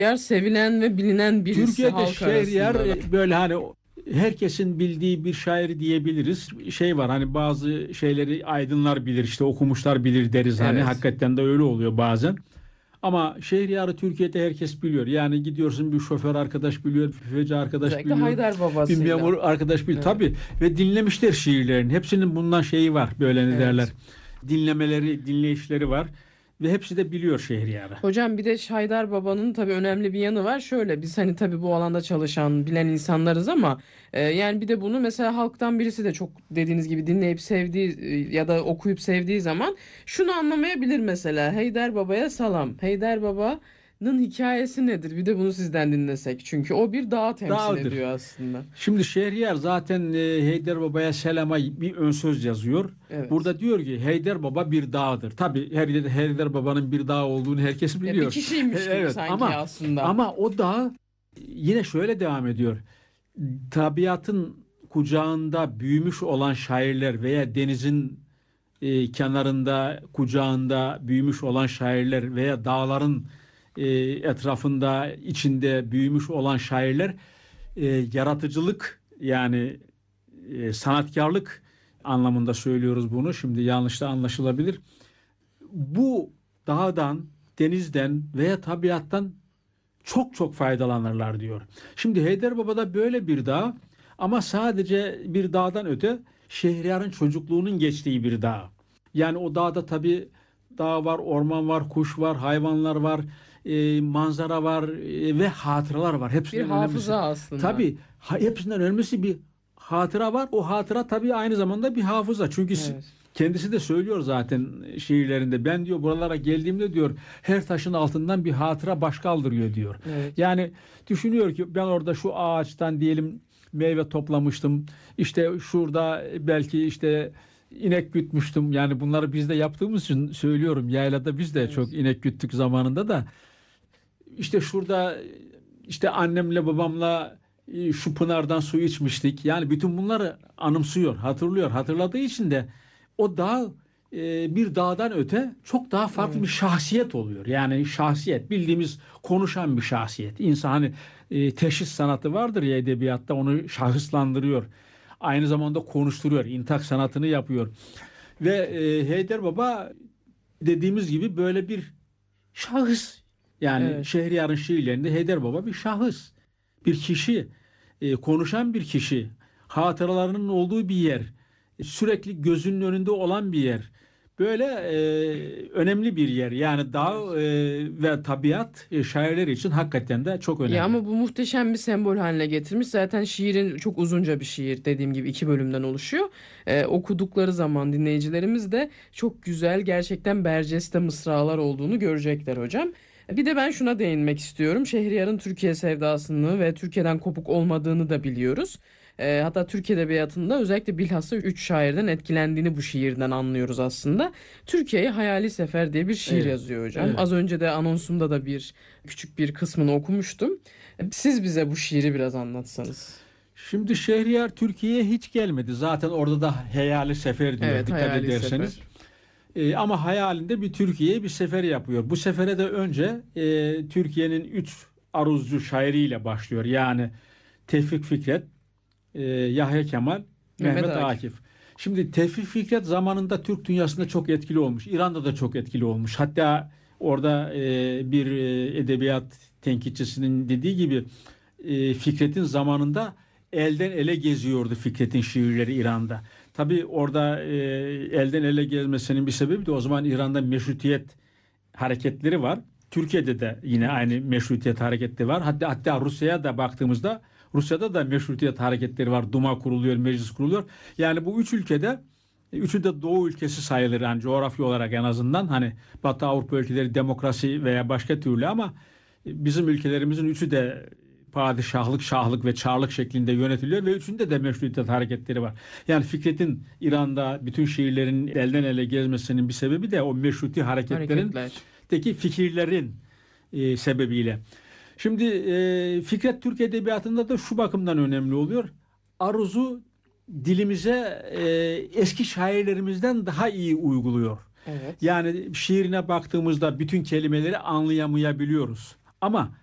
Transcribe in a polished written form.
Yer sevilen ve bilinen birisi Türkiye'de halk arasında da. Şehriyar böyle hani herkesin bildiği bir şair diyebiliriz. Şey var hani bazı şeyleri aydınlar bilir işte okumuşlar bilir deriz hani Evet. hakikaten de öyle oluyor bazen. Ama Şehriyar'ı Türkiye'de herkes biliyor. Yani gidiyorsun bir şoför arkadaş biliyor, bir büfeci arkadaş Özellikle biliyor, Haydar bir memur babasıyla. arkadaş biliyor. Evet. Tabii ve dinlemişler şiirlerin. Hepsinin bundan şeyi var böyle ne derler. Evet. Dinlemeleri, dinleyişleri var. Ve hepsi de biliyor Şehriyar'ı. Hocam bir de Haydar Baba'nın tabii önemli bir yanı var. Şöyle biz hani tabii bu alanda çalışan, bilen insanlarız ama yani bir de bunu mesela halktan birisi de çok dediğiniz gibi dinleyip sevdiği ya da okuyup sevdiği zaman şunu anlamayabilir mesela. Haydar Baba'ya salam. Haydar Baba'nın hikayesi nedir? Bir de bunu sizden dinlesek. Çünkü o bir dağı temsil Dağıdır. ediyor aslında. Şimdi Şehriyar zaten Heydar Baba'ya selama bir ön söz yazıyor. Evet. Burada diyor ki Heydar Baba bir dağdır. Tabii Heydar Baba'nın bir dağ olduğunu herkes Ya bir biliyor. kişiymiş gibi Evet sanki ama aslında. ama o dağ yine şöyle devam ediyor. Tabiatın kucağında büyümüş olan şairler veya denizin kenarında kucağında büyümüş olan şairler veya dağların etrafında içinde büyümüş olan şairler yaratıcılık yani sanatkarlık anlamında söylüyoruz bunu. Şimdi yanlış da anlaşılabilir. Bu dağdan, denizden veya tabiattan çok çok faydalanırlar diyor. Şimdi Heydarbaba'da böyle bir dağ ama sadece bir dağdan öte Şehriyar'ın çocukluğunun geçtiği bir dağ. Yani o dağda tabii dağ var, orman var, kuş var, hayvanlar var, manzara var ve hatıralar var. Bir Hepsinden önemlisi. hafıza aslında. Tabii hepsinden önemlisi bir hatıra var. O hatıra tabii aynı zamanda bir hafıza. Çünkü Evet. kendisi de söylüyor zaten şiirlerinde. Ben diyor buralara geldiğimde diyor her taşın altından bir hatıra baş kaldırıyor diyor. Evet. Yani düşünüyor ki ben orada şu ağaçtan diyelim meyve toplamıştım. İşte şurada belki işte inek gütmüştüm. Yani bunları biz de yaptığımız için söylüyorum. Yaylada biz de çok Evet. inek güttük zamanında da. İşte şurada işte annemle babamla şu pınardan su içmiştik. Yani bütün bunları anımsıyor, hatırlıyor. Hatırladığı için de o dağ bir dağdan öte çok daha farklı bir Evet. şahsiyet oluyor. Yani şahsiyet bildiğimiz konuşan bir şahsiyet. İnsan hani teşhis sanatı vardır ya edebiyatta onu şahıslandırıyor. Aynı zamanda konuşturuyor. İntak sanatını yapıyor. Ve Heydar Baba dediğimiz gibi böyle bir şahıs. Yani Evet. Şehriyar'ın şiirlerinde Heydar Baba bir şahıs, bir kişi, konuşan bir kişi, hatıralarının olduğu bir yer, sürekli gözünün önünde olan bir yer. Böyle önemli bir yer. Yani dağ Evet. ve tabiat şairler için hakikaten de çok Ya önemli. ama bu muhteşem bir sembol haline getirmiş. Zaten şiirin çok uzunca bir şiir dediğim gibi iki bölümden oluşuyor. Okudukları zaman dinleyicilerimiz de çok güzel gerçekten berceste mısralar olduğunu görecekler hocam. Bir de ben şuna değinmek istiyorum. Şehriyar'ın Türkiye sevdasını ve Türkiye'den kopuk olmadığını da biliyoruz. Hatta Türk Edebiyatı'nda özellikle bilhassa üç şairden etkilendiğini bu şiirden anlıyoruz aslında. Türkiye'ye Hayali Sefer diye bir şiir Evet, yazıyor hocam. evet. Az önce de anonsumda da bir küçük bir kısmını okumuştum. Siz bize bu şiiri biraz anlatsanız. Şimdi Şehriyar Türkiye'ye hiç gelmedi. Zaten orada da Heyali Sefer diyor Evet, dikkat Hayali ederseniz. Sefer. Ama hayalinde bir Türkiye'ye bir sefer yapıyor. Bu sefere de önce Türkiye'nin üç aruzcu şairiyle başlıyor. Yani Tevfik Fikret, Yahya Kemal, Mehmet Mehmet Akif. Akif. Şimdi Tevfik Fikret zamanında Türk dünyasında çok etkili olmuş. İran'da da çok etkili olmuş. Hatta orada bir edebiyat tenkitçisinin dediği gibi Fikret'in zamanında elden ele geziyordu Fikret'in şiirleri İran'da. Tabii orada elden ele gezmesinin bir sebebi de o zaman İran'da meşrutiyet hareketleri var. Türkiye'de de yine Evet. aynı meşrutiyet hareketleri var. Hatta Rusya'ya da baktığımızda Rusya'da da meşrutiyet hareketleri var. Duma kuruluyor, meclis kuruluyor. Yani bu üç ülkede üçü de Doğu ülkesi sayılır yani coğrafya olarak en azından. Hani Batı Avrupa ülkeleri demokrasi veya başka türlü ama bizim ülkelerimizin üçü de padişahlık, şahlık ve çarlık şeklinde yönetiliyor ve üçünde de meşrutiyet hareketleri var. Yani Fikret'in İran'da bütün şiirlerin elden ele gezmesinin bir sebebi de o meşruti hareketlerin Hareketler. teki fikirlerin sebebiyle. Şimdi Fikret Türk Edebiyatı'nda da şu bakımdan önemli oluyor. Aruzu dilimize eski şairlerimizden daha iyi uyguluyor. Evet. Yani şiirine baktığımızda bütün kelimeleri anlayamayabiliyoruz. Ama